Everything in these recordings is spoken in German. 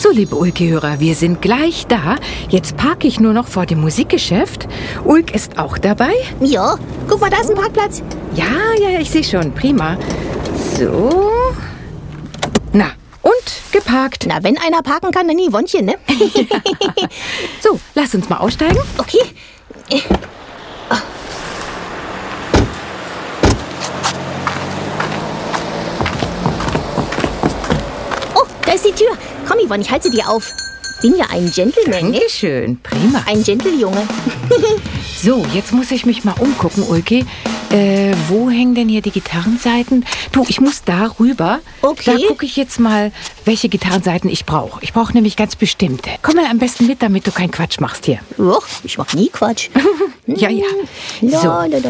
So, liebe Ulki-Hörer, wir sind gleich da. Jetzt parke ich nur noch vor dem Musikgeschäft. Ulk ist auch dabei. Ja, guck mal, da ist ein Parkplatz. Ja, ich sehe schon. Prima. So. Na, und geparkt. Na, wenn einer parken kann, dann Yvonnchen, ne? So, lass uns mal aussteigen. Okay. Oh, da ist die Tür. Komm, Yvonne, ich halte sie dir auf. Bin ja ein Gentleman, ne? Dankeschön, prima. Ein Gentle-Junge. So, jetzt muss ich mich mal umgucken, Ulki. Wo hängen denn hier die Gitarrenseiten? Du, ich muss da rüber. Okay. Da gucke ich jetzt mal, welche Gitarrenseiten ich brauche. Ich brauche nämlich ganz bestimmte. Komm mal am besten mit, damit du keinen Quatsch machst hier. Och, ich mach nie Quatsch. Ja. So.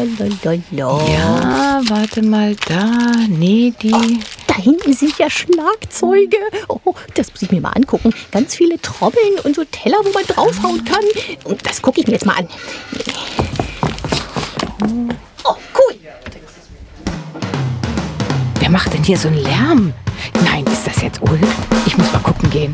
Ja, warte mal, da. Nee, die... Da hinten sind ja Schlagzeuge. Oh, das muss ich mir mal angucken. Ganz viele Trommeln und so Teller, wo man draufhauen kann. Und das gucke ich mir jetzt mal an. Oh, cool. Wer macht denn hier so einen Lärm? Nein, ist das jetzt Ulk? Ich muss mal gucken gehen.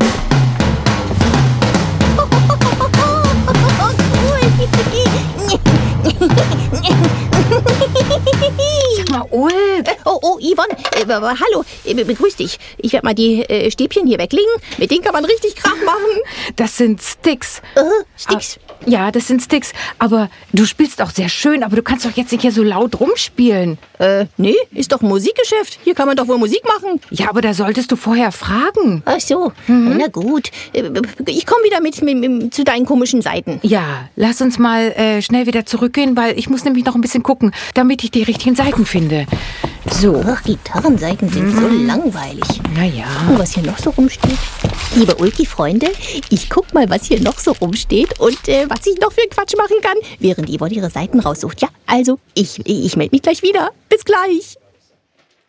Sag mal, Ulk. Oh, Yvonne, hallo, begrüß dich. Ich werde mal die Stäbchen hier weglegen. Mit denen kann man richtig Krach machen. Das sind Sticks. Sticks. Ja, das sind Sticks. Aber du spielst auch sehr schön, aber du kannst doch jetzt nicht hier so laut rumspielen. Nee, ist doch ein Musikgeschäft. Hier kann man doch wohl Musik machen. Ja, aber da solltest du vorher fragen. Ach so, na gut. Ich komme wieder mit zu deinen komischen Seiten. Ja, lass uns mal schnell wieder zurückgehen, weil ich muss nämlich noch ein bisschen gucken, damit ich die richtigen Seiten finde. So. Ach, Gitarrenseiten sind so langweilig. Naja. Und was hier noch so rumsteht? Liebe Ulki-Freunde, ich guck mal, was hier noch so rumsteht und was ich noch für Quatsch machen kann, während Yvonne ihre Seiten raussucht. Ja, also, ich melde mich gleich wieder. Bis gleich.